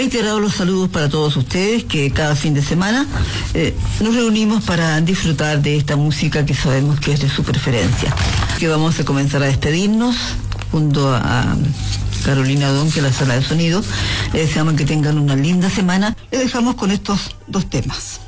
reiterados los saludos para todos ustedes, que cada fin de semana nos reunimos para disfrutar de esta música que sabemos que es de su preferencia. Que vamos a comenzar a despedirnos junto a Carolina Donque, la sala de sonido. Les deseamos que tengan una linda semana. Les dejamos con estos dos temas.